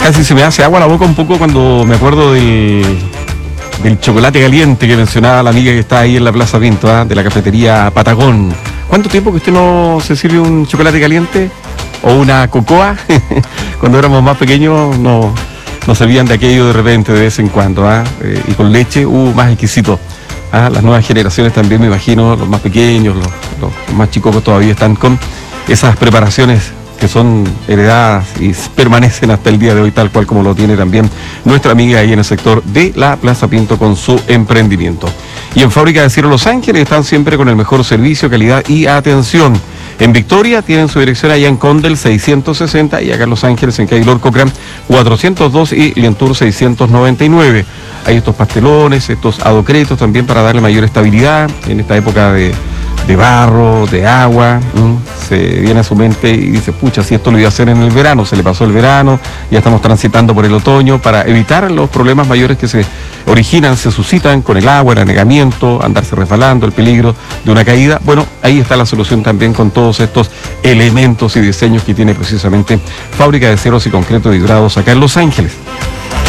Casi se me hace agua la boca un poco cuando me acuerdo del chocolate caliente que mencionaba la amiga que está ahí en la Plaza Pinto, ¿eh? De la cafetería Patagón. ¿Cuánto tiempo que usted no se sirve un chocolate caliente? ¿O una cocoa? Cuando éramos más pequeños nos servían de aquello de repente, de vez en cuando, ¿eh? Y con leche, más exquisito. Las nuevas generaciones también, me imagino, los más pequeños, los más chicos todavía están con esas preparaciones que son heredadas y permanecen hasta el día de hoy, tal cual como lo tiene también nuestra amiga ahí en el sector de la Plaza Pinto con su emprendimiento. Y en Fábrica de Acero Los Ángeles están siempre con el mejor servicio, calidad y atención. En Victoria tienen su dirección allá en Condel 660 y acá en Los Ángeles en calle Lord Cochrane 402 y Lientour 699. Hay estos pastelones, estos adocretos también para darle mayor estabilidad en esta época de barro, de agua. Se viene a su mente y dice, pucha, si esto lo iba a hacer en el verano, se le pasó el verano, ya estamos transitando por el otoño, para evitar los problemas mayores que se originan, se suscitan con el agua, el anegamiento, andarse resbalando, el peligro de una caída. Bueno, ahí está la solución también con todos estos elementos y diseños que tiene precisamente Fábrica de Aceros y Concreto Vidrados acá en Los Ángeles.